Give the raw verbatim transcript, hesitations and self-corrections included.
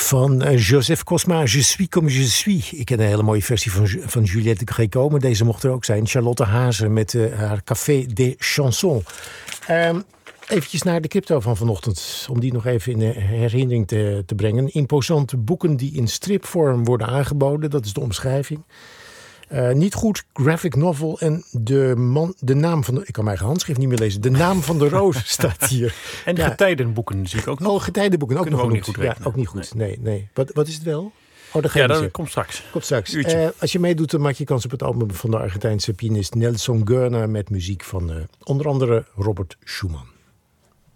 Van uh, Joseph Cosma, Je suis comme je suis. Ik ken een hele mooie versie van, van Juliette Gréco, maar deze mocht er ook zijn. Charlotte Hazen met uh, haar Café des Chansons. Um, Eventjes naar de crypto van vanochtend, om die nog even in herinnering te, te brengen. Imposante boeken die in stripvorm worden aangeboden, dat is de omschrijving. Uh, niet goed, graphic novel en de, man, de naam van de... Ik kan mijn eigen handschrift niet meer lezen. De naam van de roos staat hier. En de ja. getijdenboeken zie ik ook nog. Oh, getijdenboeken ook Kunnen nog we ook niet goed ja, rekenen. ook niet goed, Nee. nee, nee. Wat, wat is het wel? Oh, dat ja, dat dat komt straks. Komt straks. Uurtje. Uh, als je meedoet, dan maak je kans op het album van de Argentijnse pianist Nelson Gerner met muziek van uh, onder andere Robert Schumann.